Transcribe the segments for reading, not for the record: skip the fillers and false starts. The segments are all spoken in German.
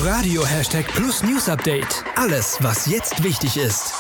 Autoradio #Plus News Update. Alles, was jetzt wichtig ist.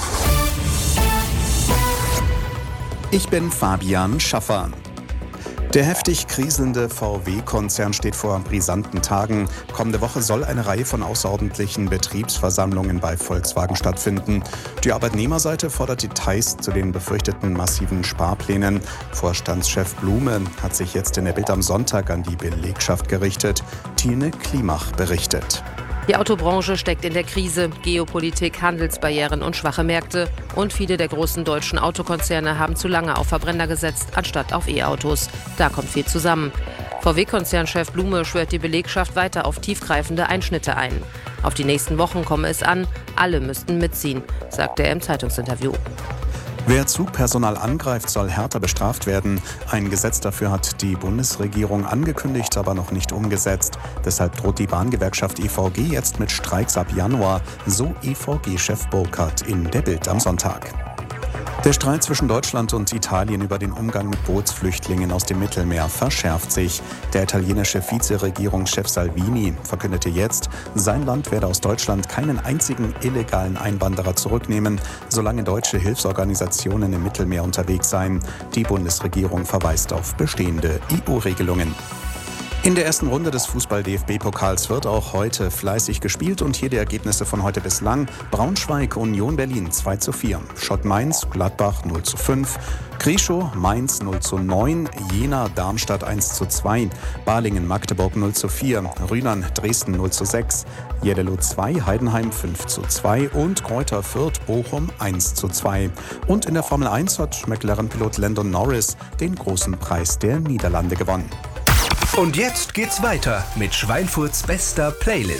Ich bin Fabian Schaffer. Der heftig kriselnde VW-Konzern steht vor brisanten Tagen. Kommende Woche soll eine Reihe von außerordentlichen Betriebsversammlungen bei Volkswagen stattfinden. Die Arbeitnehmerseite fordert Details zu den befürchteten massiven Sparplänen. Vorstandschef Blume hat sich jetzt in der Bild am Sonntag an die Belegschaft gerichtet. Tine Klimach berichtet. Die Autobranche steckt in der Krise. Geopolitik, Handelsbarrieren und schwache Märkte. Und viele der großen deutschen Autokonzerne haben zu lange auf Verbrenner gesetzt, anstatt auf E-Autos. Da kommt viel zusammen. VW-Konzernchef Blume schwört die Belegschaft weiter auf tiefgreifende Einschnitte ein. Auf die nächsten Wochen komme es an. Alle müssten mitziehen, sagte er im Zeitungsinterview. Wer Zugpersonal angreift, soll härter bestraft werden. Ein Gesetz dafür hat die Bundesregierung angekündigt, aber noch nicht umgesetzt. Deshalb droht die Bahngewerkschaft EVG jetzt mit Streiks ab Januar, so EVG-Chef Burkhardt in der Bild am Sonntag. Der Streit zwischen Deutschland und Italien über den Umgang mit Bootsflüchtlingen aus dem Mittelmeer verschärft sich. Der italienische Vizeregierungschef Salvini verkündete jetzt, sein Land werde aus Deutschland keinen einzigen illegalen Einwanderer zurücknehmen, solange deutsche Hilfsorganisationen im Mittelmeer unterwegs seien. Die Bundesregierung verweist auf bestehende EU-Regelungen. In der ersten Runde des Fußball-DFB-Pokals wird auch heute fleißig gespielt und hier die Ergebnisse von heute bislang. Braunschweig, Union Berlin 2:4, Schott Mainz, Gladbach 0:5, Krischow, Mainz 0:9, Jena, Darmstadt 1:2, Balingen, Magdeburg 0:4, Rheinland, Dresden 0:6, Jeddelo 2, Heidenheim 5:2 und Greuther Fürth, Bochum 1:2. Und in der Formel 1 hat McLaren-Pilot Lando Norris den großen Preis der Niederlande gewonnen. Und jetzt geht's weiter mit Schweinfurts bester Playlist.